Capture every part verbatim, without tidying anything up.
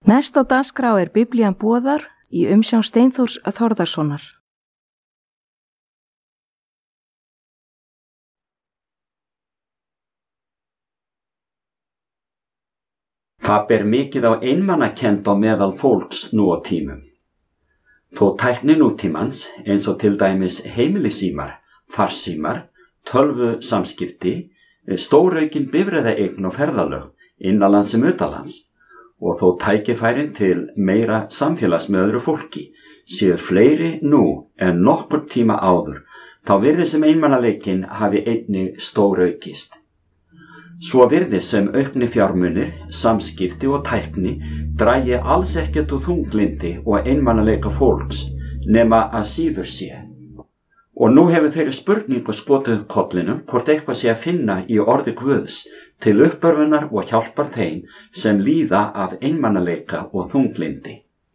Næst á dagskrá er Biblían boðar í umsjón Steinþórs Þórðarsonar. Það ber mikið á einmanakennd á meðal fólks nú á tímum. Þó tækni nútímans eins og til dæmis heimilisímar, farsímar, tölvu samskipti, stóraukin bifreiðaeign og ferðalög, innanlands sem utanlands, og þó tækifærin til meira samfélags með öðru fólki séu fleiri nú en nokkur tíma áður, þá virðist sem einmanaleikinn hafi einnig stóraukist. Svo virðist sem aukni fjármunir, samskipti og tækni dragi alls ekkert úr þunglindi og einmanaleika fólks nema að síður sé. Og nú hefur þeirri spurningu skotið kollinum hvort eitthvað sé að finna í orði Guðs til uppörfunar og hjálpar þeim sem líða af einmanaleika og þunglindi.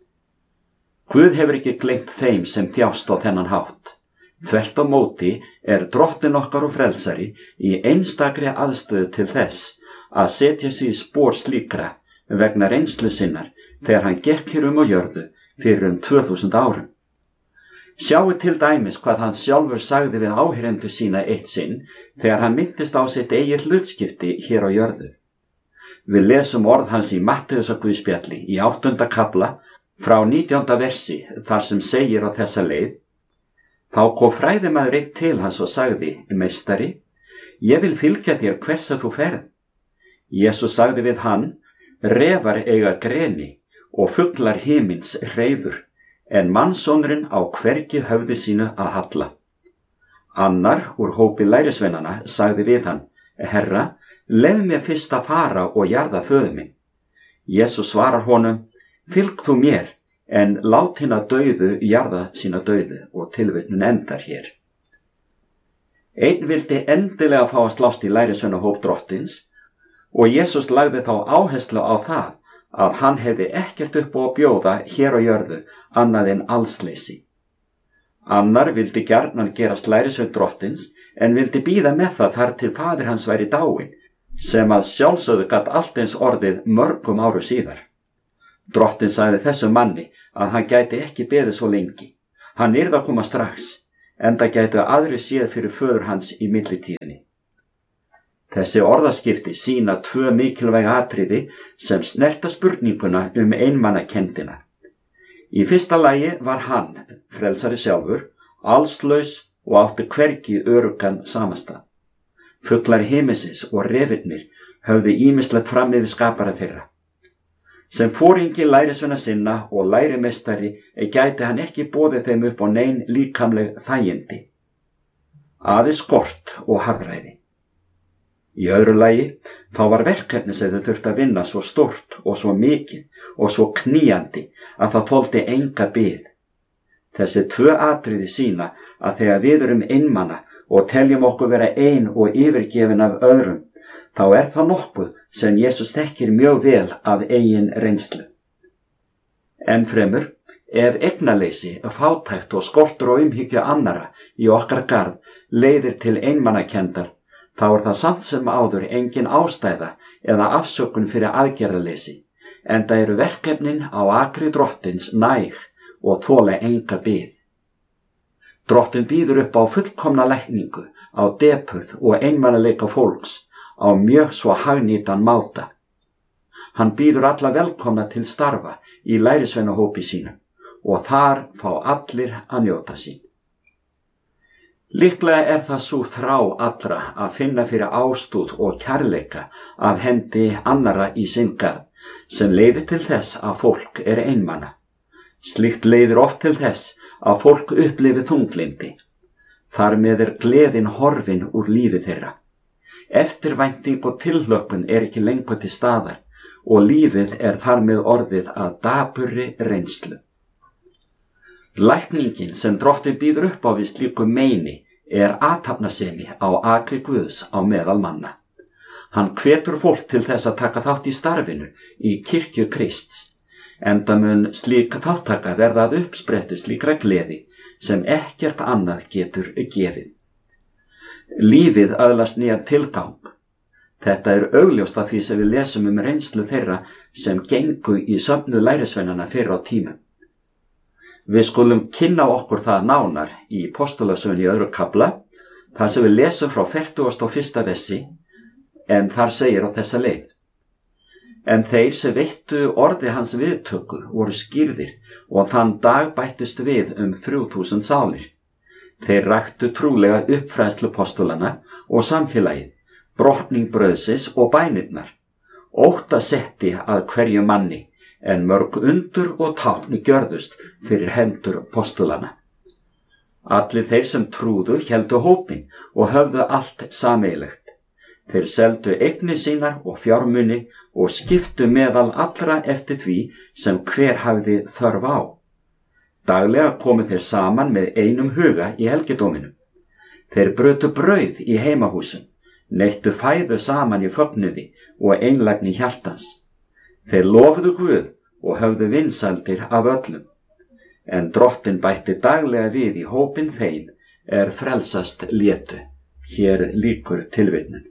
Guð hefur ekki gleymt þeim sem þjást á þennan hátt. Þvert á móti er Drottinn okkar og frelsari í einstakri aðstöðu til þess að setja sig í spor slíkra vegna reynslu sinnar þegar hann gekk hér um á jörðu fyrir um tvö þúsund árum. Sjáu til dæmis hvað hann sjálfur sagði við áheyrendur sína eitt sinn þegar hann minntist á sitt eigið hlutskipti hér á jörðu. Við lesum orð hans í Matteusarguðspjalli í áttunda kafla frá nítjánda versi þar sem segir á þessa leið: Þá kom fræðimaður einn til hans og sagði: Meistari, ég vil fylgja þér hvers að þú ferð. Jesús sagði við hann: Refar eiga greni og fuglar himins hreiður, en mannssonurinn á hvergi höfði sínu að halla. Annar úr hópi lærisveinanna sagði við hann: Herra, leið mér fyrst að fara og jarða föður minn. Jesús svarar honum: Fylg þú mér, en lát hina dauðu jarða sína dauðu, og tilvitnun endar hér. Einn vildi endilega fá að slást í lærisveinahóp Drottins og Jesús lagði þá áherslu á það að hann hefði ekkert upp á að bjóða hér á jörðu annað en allsleysi. Annar vildi gjarnan gerast lærisveinn Drottins en vildi bíða með það þar til faðir hans væri dáinn, sem að sjálfsögðu gat allt eins orðið mörgum áru síðar. Drottinn sagði þessum manni að hann gæti ekki beðið svo lengi. Hann yrði að koma strax, enda gætu aðri séð fyrir föður hans í millitíðinni. Þessi orðaskipti sýna tvö mikilvæg atriði sem snerta spurninguna um einmanakendina. Í fyrsta lagi var hann, frelsari sjálfur, allslaus og átti hvergi öruggan samastað. Fuglar himinsins og refirnir höfðu ýmislegt fram yfir skapara þeirra. Sem foringi lærisveina sinna og lærimeistari gæti hann ekki boðið þeim upp á nein líkamleg þægindi, aðeins skort og harðræði. Í öðru lagi, þá var verkefni sem þau þurfti að vinna svo stórt og svo mikið og svo knýjandi að það þoldi enga bið. Þessi tvö atriði sýna að þegar við erum einmana og teljum okkur vera ein og yfirgefin af öðrum, þá er það nokkuð sem Jesús þekkir mjög vel af eigin reynslu. Ennfremur, ef eignaleysi, fátækt og skortur og umhyggju annara í okkar garð leiðir til einmanakendar, þá er það samt sem áður engin ástæða eða afsökun fyrir aðgerðaleysi, enda eru verkefnin á akri Drottins næg og þola enga bið. Drottinn býður upp á fullkomna lækningu, á depurð og einmanaleika fólks, á mjög svo hagnýtan máta. Hann býður alla velkomna til starfa í lærisveinahópi sínum og þar fá allir að njóta sín. Líklega er það svo þrá allra að finna fyrir ástúð og kærleika af hendi annara í sinn garð, sem leiðir til þess að fólk er einmana. Slíkt leiðir oft til þess að fólk upplifi þunglindi. Þar með er gleðin horfin úr lífi þeirra. Eftirvænting og tilhlökkun er ekki lengur til staðar og lífið er þar með orðið að dapurri reynslu. Lækningin sem Drottinn býður upp á við slíku meini er athafnasemi á akri Guðs á meðal manna. Hann hvetur fólk til þess að taka þátt í starfinu í kirkju Krists, enda mun slík þáttaka verða að uppsprettu slíkra gleði sem ekkert annað getur gefið. Lífið öðlast nýjan tilgang. Þetta er augljóst af því sem við lesum um reynslu þeirra sem gengu í söfnu lærisveinana fyrir á tímum. Við skulum kynna okkur það nánar í Postulasögunni í öðru kafla, þar sem við lesum frá fertugasta og fyrsta versi, en þar segir á þessa leið. En þeir sem veittu orði hans viðtöku voru skýrðir og þann dag bættust við um þrjú þúsund sálir. Þeir ræktu trúlega uppfræðslu postulana og samfélagið, brotning brauðsins og bænirnar. Ótta setti að hverju manni, en mörg undur og tákn gjörðust fyrir hendur postulana. Allir þeir sem trúðu héldu hópinn og höfðu allt sameiginlegt. Þeir seldu eignir sínar og fjármuni og skiptu meðal allra eftir því sem hver hafði þörf á. Daglega komu þeir saman með einum huga í helgidóminum. Þeir brutu brauð í heimahúsum, neittu fæðu saman í fögnuði og einlægni hjartans. Þeir lofuðu Guð og höfðu vinsældir af öllum. En Drottinn bætti daglega við í hópinn þeim er frelsast létu. Hér lýkur tilvitnun.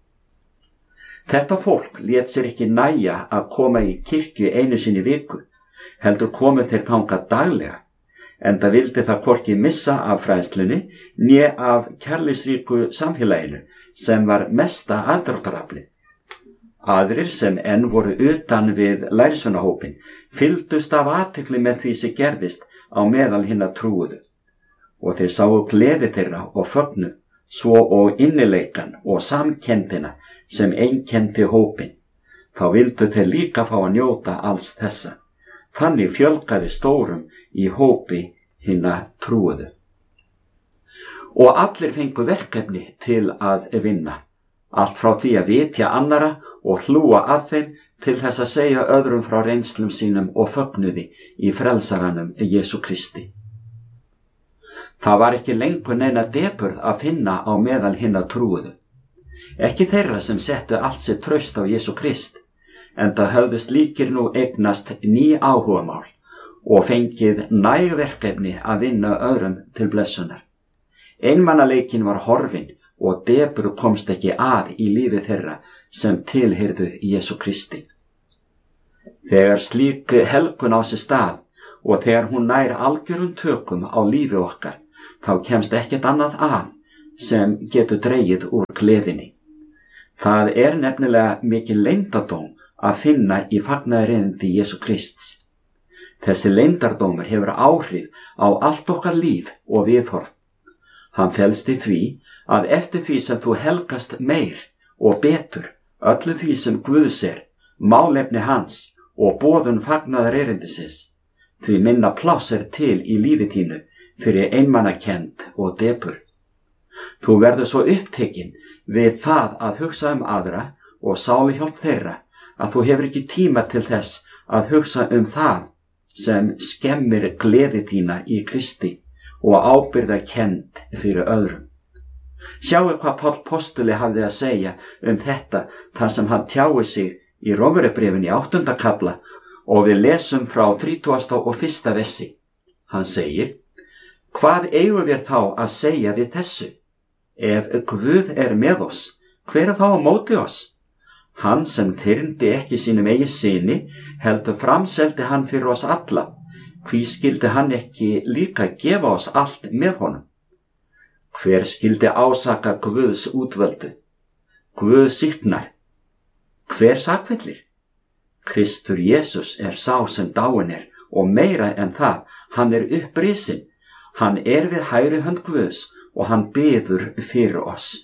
Þetta fólk lét sér ekki nægja að koma í kirkju einu sinni viku, heldur komu þeir þangað daglega, enda vildi það hvorki missa af fræðslunni né af kærleiksríku samfélaginu sem var mesta aðdráttaraflið. Aðrir sem enn voru utan við lærisveinahópinn fylgdust af athygli með því sem gerðist á meðal hinna trúuðu, og þeir sáu gleði þeirra og fögnuð, svo og innileikan og samkenndina sem einkenndi hópinn. Þá vildu þeir líka fá að njóta alls þessa. Þannig fjölgaði stórum í hópi hinna trúuðu. Og allir fengu verkefni til að vinna, allt frá því að vitja annara og hlúa að þeim til þess að segja öðrum frá reynslum sínum og fögnuði í frelsaranum Jesú Kristi. Það var ekki lengur neina depurð að finna á meðal hinna trúuðu. Ekki þeirra sem settu allt sitt traust á Jesú Krist, enda höfðust líkir nú eignast ný áhugamál og fengið næg verkefni að vinna öðrum til blessunar. Einmanaleikin var horfin og depurð komst ekki að í lífi þeirra sem tilheyrðu Jesú Kristi. Þegar slík helgun á sér stað og þegar hún nær algjörum tökum á lífi okkar, þá kemst ekkert annað að sem getur dregið úr gleðinni. Það er nefnilega mikil leyndardóm að finna í fagnaðarerindi Jesú Krists. Þessi leyndardómur hefur áhrif á allt okkar líf og viðhorf. Hann felst í því að eftir því sem þú helgast meir og betur öllu því sem Guðs er, málefni hans og boðun fagnaðarerindisins, því minna pláss er til í lífi þínu fyrir einmanakennd og depurð. Þú verður svo upptekinn við það að hugsa um aðra og sáluhjálp þeirra að þú hefur ekki tíma til þess að hugsa um það sem skemmir gleði þína í Kristi og ábyrgðarkennd fyrir öðrum. Sjáu hvað Páll postuli hafði að segja um þetta þar sem hann tjáir sig í Rómverjabréfinu í áttunda kafla og við lesum frá þrítugasta og fyrsta versi. Hann segir: Hvað eigum við þá að segja við þessu? Ef Guð er með oss, hver er þá á móti oss? Hann sem þyrmdi ekki sínum eigin syni, heldur framseldi hann fyrir oss alla. Hví skildi hann ekki líka gefa oss allt með honum? Hver skildi ásaka Guðs útvöldu? Guð sýknar. Hver sakfellir? Kristur Jesús er sá sem dáinn er og meira en það, hann er upprisinn. Hann er við hægri hönd Guðs og hann biður fyrir oss.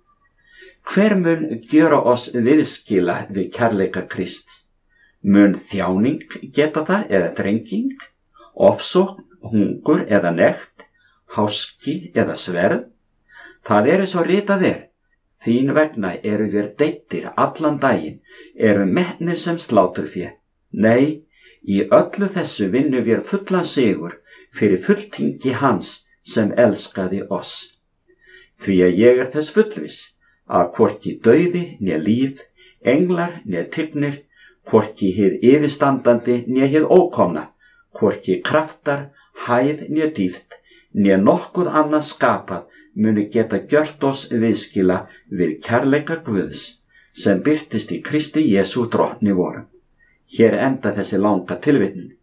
Hver mun gjöra oss viðskila við kærleika Krists? Mun þjáning geta það eða drenging, ofsókn, hungur eða nekt, háski eða sverð? Það er eins og ritað er: Þín vegna eru við deyddir allan daginn, eru metnir sem sláturfé. Nei, í öllu þessu vinnum við fullan sigur fyrir fulltingi hans sem elskaði oss. Því að ég er þess fullviss að hvorki dauði né líf, englar né tignir, hvorki hið yfirstandandi né hið ókomna, hvorki kraftar, hæð né dýpt, né nokkuð annað skapað muni geta gjört oss viðskila við kærleika Guðs sem birtist í Kristi Jesú drottni vorum. Hér enda þessi langa tilvitnun.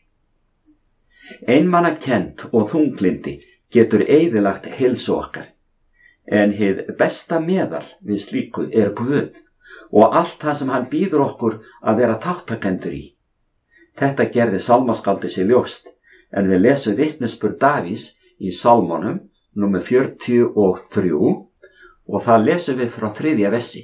Einmanakennd og þunglindi getur eyðilagt heilsu okkar, en hið besta meðal við slíku er Guð og allt það sem hann býður okkur að vera þáttakendur í. Þetta gerði sálmaskáldið sér ljóst, en við lesum vitnisburð Davís í Sálmunum númer fjörutíu og þrjú og það lesum við frá þriðja vessi.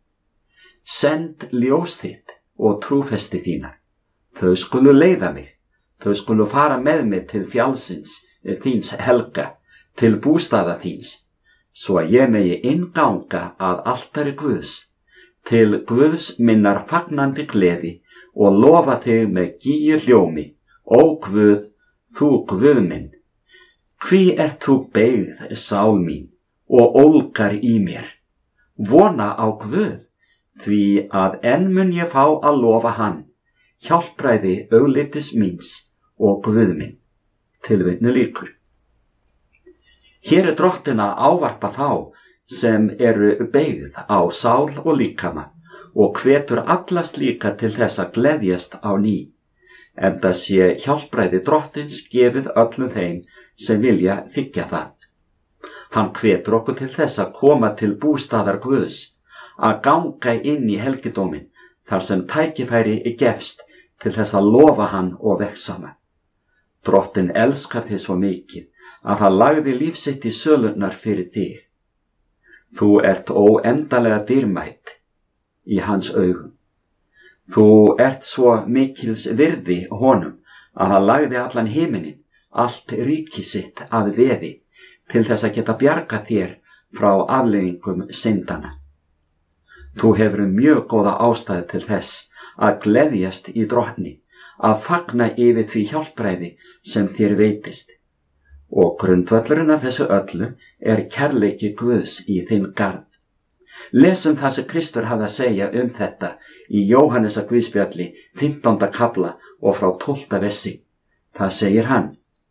Send ljós þitt og trúfesti þína. Þau skulu leiða mig, þau skulu fara með mig til fjallsins þíns helga, til bústaða þíns, svo að ég megi innganga að altari Guðs, til Guðs minnar fagnandi gleði og lofa þig með gíu hljómi, ó Guð, þú Guð minn. Hví ert þú beygð, sál mín, og ólgar í mér? Vona á Guð, því að enn mun ég fá að lofa hann, hjálpræði auglitis míns og Guð minn. Tilvitnu lýkur. Hér er drottin að ávarpa þá sem eru beygð á sál og líkama og hvetur alla slíka til þess að gleðjast á ný, enda sé hjálpræði drottins gefið öllum þeim sem vilja þiggja það. Hann hvetur okkur til þess að koma til bústaðar Guðs, að ganga inn í helgidóminn þar sem tækifæri gefst til þess að lofa hann og vegsama. Drottin elskar þig svo mikið að það lagði líf sitt í sölurnar fyrir þig. Þú ert óendalega dýrmætt í hans augum. Þú ert svo mikils virði honum að hann lagði allan himinin, allt ríki sitt að veði til þess að geta bjarga þér frá afleiðingum syndana. Þú hefur mjög góða ástæðu til þess að gleðjast í drottni, að fagna yfir því hjálpræði sem þér veitist. Og grundvöllurinn af þessu öllu er kærleiki Guðs í þinn garð. Lesum það sem Kristur hafði að segja um þetta í Jóhannesar Guðspjalli fimmtánda kafla og frá tólfta vessi. Það segir hann: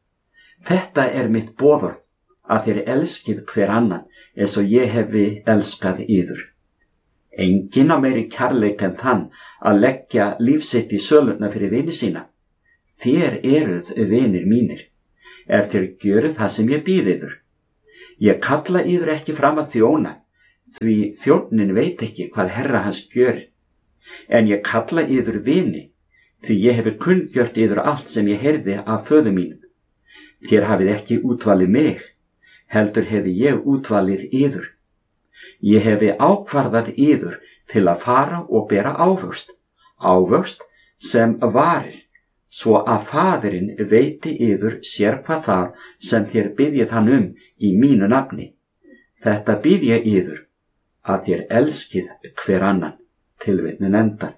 Þetta er mitt boðorð, að þér elskið hver annan eins og ég hefi elskað yður. Enginn á meiri kærleik en þann að leggja lífsitt í sölurnar fyrir vini sína. Þér eruð vinir mínir, ef þér gjöruð það sem ég býð yður. Ég kalla yður ekki fram að þjóna, því þjónnin veit ekki hvað herra hans gjörir. En ég kalla yður vini, því ég hefi kunngjört yður allt sem ég heyrði af föður mínum. Þér hafið ekki útvalið mig, heldur hefi ég útvalið yður. Ég hefi ákvarðað yður til að fara og bera ávöxt, ávöxt sem varir, svo að faðirinn veiti yður sér hvað það sem þér biðjið hann um í mínu nafni. Þetta býð ég yður, að þér elskið hver annan. Tilvitnun endar.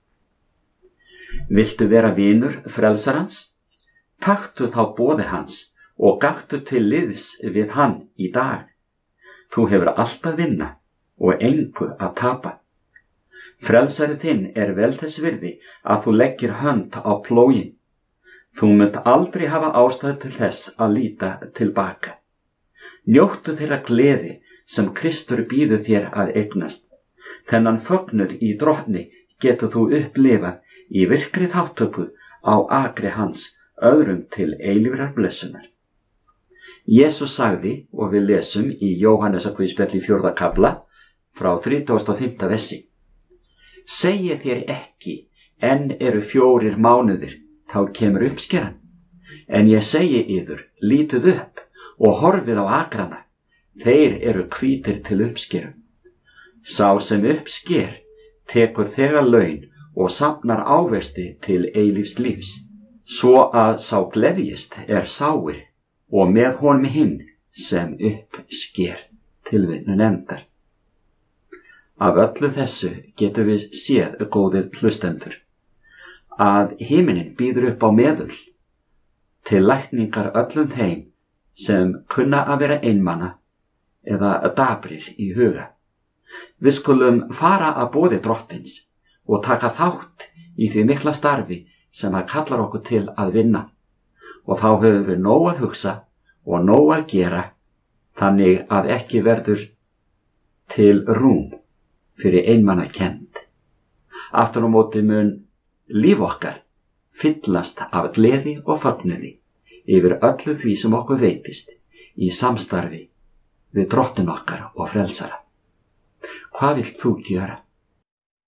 Viltu vera vinur frelsarans? Taktu þá boði hans og gaktu til liðs við hann í dag. Þú hefur allt að vinna og engu að tapa. Frelsari þinn er vel þess virði að þú leggir hönd á plógin. Þú munt aldrei hafa ástæðu til þess að líta tilbaka. Njóttu þeirra gleði sem Kristur býður þér að eignast. Þennan fögnuð í drottni getur þú upplifað í virkri þáttöku á akri hans, öðrum til eilífrar blessunar. Jesús sagði, og við lesum í Jóhannesar Guðspjalli fjórða kafla frá þrítugasta og fimmta vessi: Segið þér ekki, enn eru fjórir mánuðir, þá kemur uppskeran. En ég segi yður, lítið upp og horfið á akrana, þeir eru hvítir til uppskeru. Sá sem uppsker tekur þegar laun og safnar ávexti til eilífs lífs, svo að sá gleðjist er sáir og með honum hinn sem uppsker. Tilvitnun endar. Af öllu þessu getum við séð, góðir hlustendur, að himinin býður upp á meðul til lækningar öllum þeim sem kunna að vera einmana eða dabrir í huga. Við skulum fara að boði drottins og taka þátt í því mikla starfi sem hann kallar okkur til að vinna, og þá höfum við nóg að hugsa og nóg að gera, þannig að ekki verður til rúm fyrir einmana kennd. Aftur á móti mun líf okkar fyllast af gleði og fögnuði yfir öllu því sem okkur veitist í samstarfi við Drottinn okkar og frelsara. Hvað vilt þú gjöra?